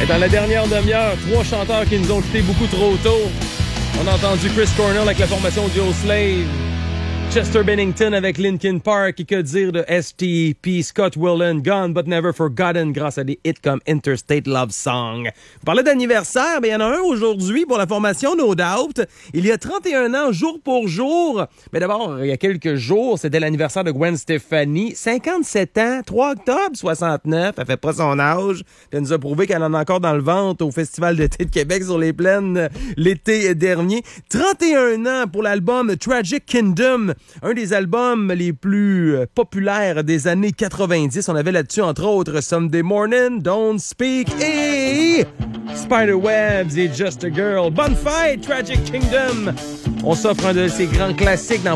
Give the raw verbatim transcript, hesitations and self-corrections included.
Dans la dernière demi-heure, trois chanteurs qui nous ont quittés beaucoup trop tôt. On a entendu Chris Cornell avec la formation Audioslave, Chester Bennington avec Linkin Park, et que dire de S T P, Scott Weiland, Gone But Never Forgotten grâce à des hits comme Interstate Love Song. Vous parlez d'anniversaire, ben il y en a un aujourd'hui pour la formation No Doubt. Il y a trente et un ans, jour pour jour. Mais d'abord, il y a quelques jours, c'était l'anniversaire de Gwen Stefani. cinquante-sept ans, trois octobre soixante-neuf. Elle fait pas son âge. Elle nous a prouvé qu'elle en a encore dans le ventre au Festival d'été de Québec sur les plaines l'été dernier. trente et un ans pour l'album Tragic Kingdom. Un des albums les plus populaires des années quatre-vingt-dix. On avait là-dessus, entre autres, Someday Morning, Don't Speak et Spiderwebs et Just a Girl. Bonne fête, Tragic Kingdom! On s'offre un de ces grands classiques dans